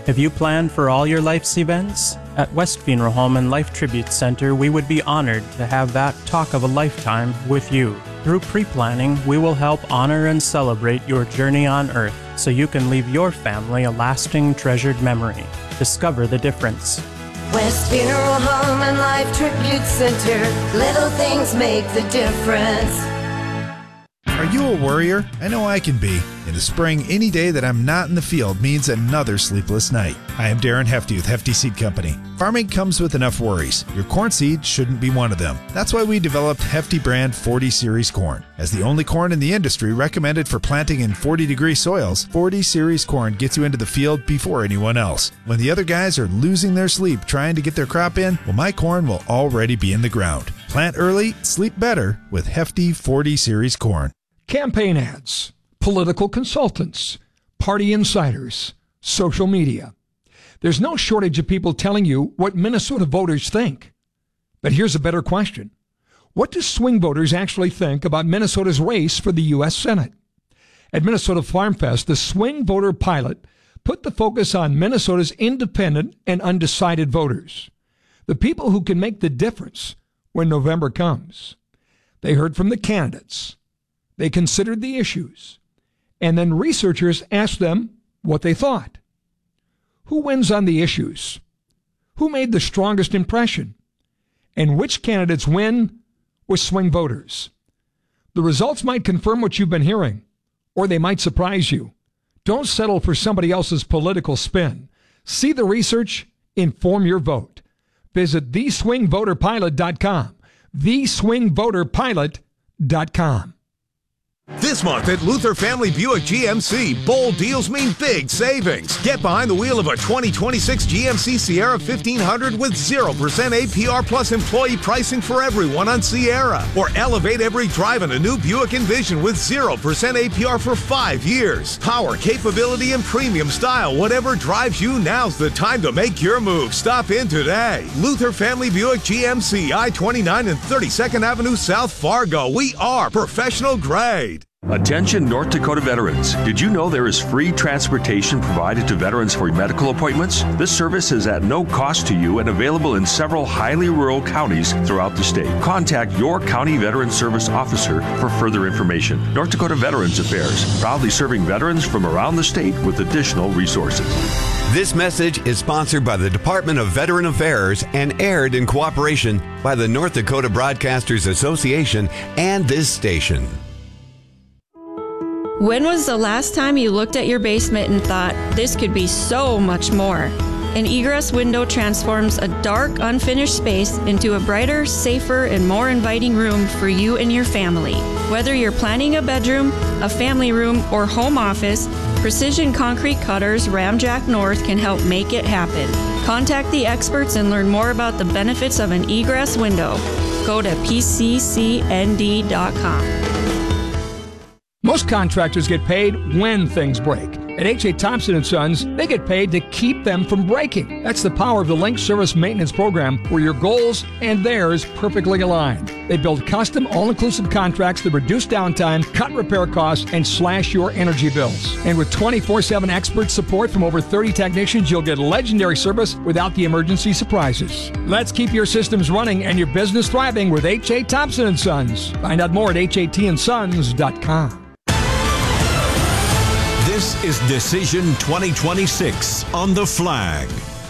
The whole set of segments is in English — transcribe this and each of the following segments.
Have you planned for all your life's events? At West Funeral Home and Life Tribute Center, we would be honored to have that talk of a lifetime with you. Through pre-planning, we will help honor and celebrate your journey on Earth so you can leave your family a lasting, treasured memory. Discover the difference. West Funeral Home and Life Tribute Center. Little things make the difference. Are you a worrier? I know I can be. In the spring, any day that I'm not in the field means another sleepless night. I am Darren Hefty with Hefty Seed Company. Farming comes with enough worries. Your corn seed shouldn't be one of them. That's why we developed Hefty brand 40 Series corn. As the only corn in the industry recommended for planting in 40-degree soils, 40 Series corn gets you into the field before anyone else. When the other guys are losing their sleep trying to get their crop in, well, my corn will already be in the ground. Plant early, sleep better with Hefty 40 Series corn. Campaign ads, political consultants, party insiders, social media. There's no shortage of people telling you what Minnesota voters think. But here's a better question. What do swing voters actually think about Minnesota's race for the U.S. Senate? At Minnesota Farm Fest, the swing voter pilot put the focus on Minnesota's independent and undecided voters, the people who can make the difference when November comes. They heard from the candidates. They considered the issues, and then researchers asked them what they thought. Who wins on the issues? Who made the strongest impression? And which candidates win with swing voters? The results might confirm what you've been hearing, or they might surprise you. Don't settle for somebody else's political spin. See the research, inform your vote. Visit theswingvoterpilot.com, theswingvoterpilot.com. This month at Luther Family Buick GMC, bold deals mean big savings. Get behind the wheel of a 2026 GMC Sierra 1500 with 0% APR plus employee pricing for everyone on Sierra. Or elevate every drive in a new Buick Envision with 0% APR for 5 years. Power, capability, and premium style. Whatever drives you, now's the time to make your move. Stop in today. Luther Family Buick GMC, I-29 and 32nd Avenue South, Fargo. We are professional grade. Attention North Dakota veterans. Did you know there is free transportation provided to veterans for medical appointments? This service is at no cost to you and available in several highly rural counties throughout the state. Contact your county veteran service officer for further information. North Dakota Veterans Affairs, proudly serving veterans from around the state with additional resources. This message is sponsored by the Department of Veteran Affairs and aired in cooperation by the North Dakota Broadcasters Association and this station. When was the last time you looked at your basement and thought, this could be so much more? An egress window transforms a dark, unfinished space into a brighter, safer, and more inviting room for you and your family. Whether you're planning a bedroom, a family room, or home office, Precision Concrete Cutters Ramjack North can help make it happen. Contact the experts and learn more about the benefits of an egress window. Go to pccnd.com. Most contractors get paid when things break. At H.A. Thompson & Sons, they get paid to keep them from breaking. That's the power of the Link Service Maintenance Program, where your goals and theirs perfectly align. They build custom, all-inclusive contracts that reduce downtime, cut repair costs, and slash your energy bills. And with 24/7 expert support from over 30 technicians, you'll get legendary service without the emergency surprises. Let's keep your systems running and your business thriving with H.A. Thompson & Sons. Find out more at hatandsons.com. This is Decision 2026 on The Flag.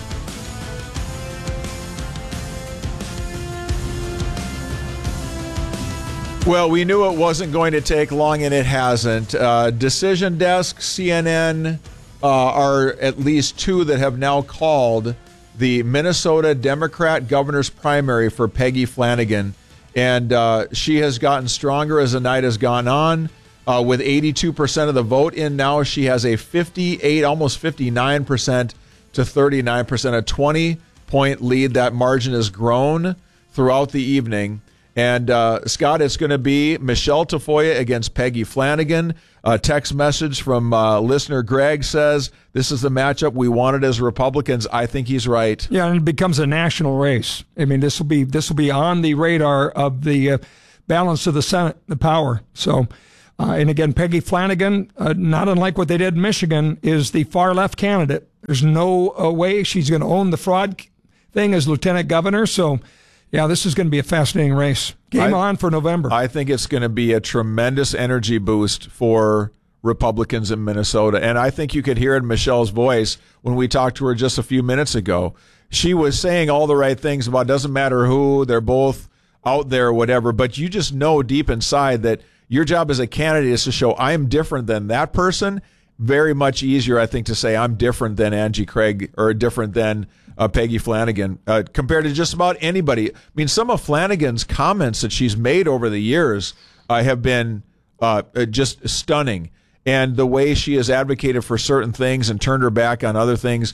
Well, we knew it wasn't going to take long, and it hasn't. Decision Desk, CNN are at least two that have now called the Minnesota Democrat governor's primary for Peggy Flanagan. And she has gotten stronger as the night has gone on. With 82% of the vote in now, she has a 58, almost 59% to 39%, a 20-point lead. That margin has grown throughout the evening. And, Scott, it's going to be Michelle Tafoya against Peggy Flanagan. A text message from listener Greg says, this is the matchup we wanted as Republicans. I think he's right. Yeah, and it becomes a national race. I mean, this will be on the radar of the balance of the Senate, the power. So... and again, Peggy Flanagan, not unlike what they did in Michigan, is the far left candidate. There's no way she's going to own the fraud thing as lieutenant governor. So, yeah, this is going to be a fascinating race. Game on for November. I think it's going to be a tremendous energy boost for Republicans in Minnesota. And I think you could hear it in Michelle's voice when we talked to her just a few minutes ago. She was saying all the right things about it doesn't matter who, they're both out there, whatever. But you just know deep inside that your job as a candidate is to show I'm different than that person. Very much easier, I think, to say I'm different than Angie Craig or different than Peggy Flanagan compared to just about anybody. I mean, some of Flanagan's comments that she's made over the years have been just stunning. And the way she has advocated for certain things and turned her back on other things.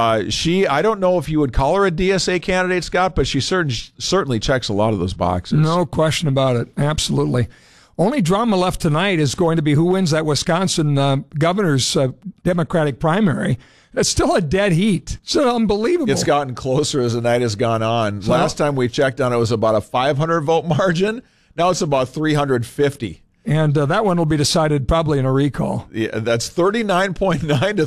I don't know if you would call her a DSA candidate, Scott, but she certainly checks a lot of those boxes. No question about it. Absolutely. Only drama left tonight is going to be who wins that Wisconsin governor's Democratic primary. It's still a dead heat. It's unbelievable. It's gotten closer as the night has gone on. Last time we checked on it was about a 500 vote margin. Now it's about 350. And that one will be decided probably in a recall. Yeah, that's 39.9 to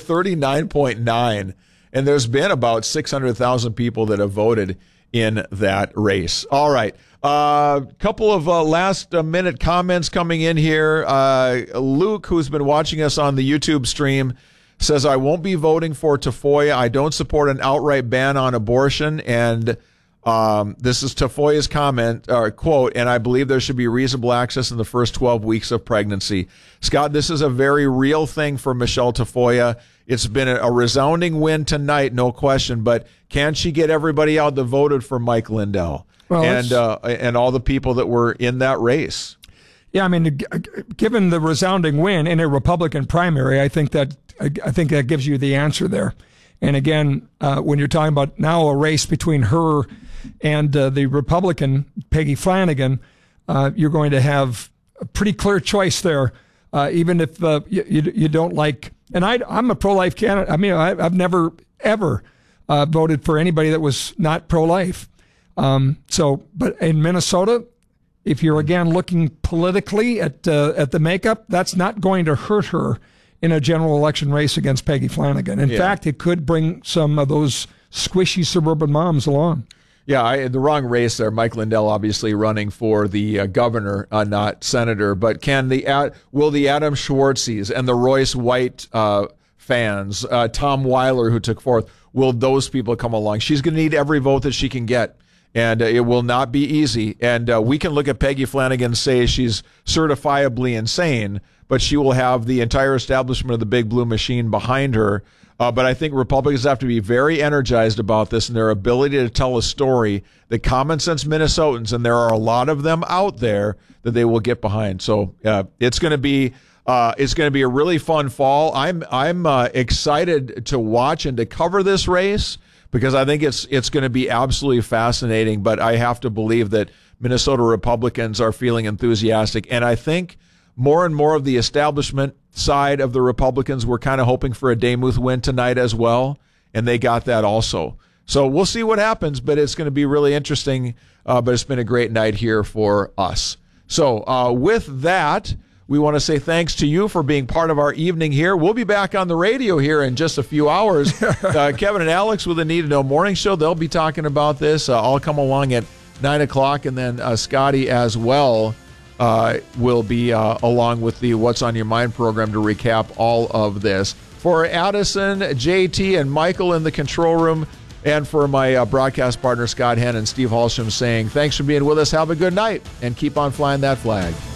39.9. And there's been about 600,000 people that have voted in that race. All right. Couple of last-minute comments coming in here. Luke, who's been watching us on the YouTube stream, says, I won't be voting for Tafoya. I don't support an outright ban on abortion. And this is Tafoya's comment, quote, and I believe there should be reasonable access in the first 12 weeks of pregnancy. Scott, this is a very real thing for Michelle Tafoya. It's been a resounding win tonight, no question. But can she get everybody out that voted for Mike Lindell? Well, and all the people that were in that race. Yeah, I mean, given the resounding win in a Republican primary, I think that gives you the answer there. And again, when you're talking about now a race between her and the Republican Peggy Flanagan, you're going to have a pretty clear choice there. Even if you don't like, and I'm a pro-life candidate. I mean, I've never ever voted for anybody that was not pro-life. But in Minnesota, if you're again looking politically at the makeup, that's not going to hurt her in a general election race against Peggy Flanagan. In fact, it could bring some of those squishy suburban moms along. Yeah, the wrong race there. Mike Lindell obviously running for the governor, not senator. But will the Adam Schwartzes and the Royce White fans, Tom Weiler, who took fourth, will those people come along? She's going to need every vote that she can get. And it will not be easy. And we can look at Peggy Flanagan and say she's certifiably insane, but she will have the entire establishment of the Big Blue Machine behind her. But I think Republicans have to be very energized about this and their ability to tell a story that common sense Minnesotans, and there are a lot of them out there, that they will get behind. So it's going to be a really fun fall. I'm excited to watch and to cover this race, because I think it's going to be absolutely fascinating. But I have to believe that Minnesota Republicans are feeling enthusiastic. And I think more and more of the establishment side of the Republicans were kind of hoping for a Demuth win tonight as well. And they got that also. So we'll see what happens, but it's going to be really interesting. But it's been a great night here for us. So with that, we want to say thanks to you for being part of our evening here. We'll be back on the radio here in just a few hours. Kevin and Alex with the Need to Know Morning Show, they'll be talking about this. I'll come along at 9 o'clock, and then Scotty as well will be along with the What's on Your Mind program to recap all of this. For Addison, JT, and Michael in the control room, and for my broadcast partner, Scott Henn and Steve Halsham, saying thanks for being with us. Have a good night, and keep on flying that flag.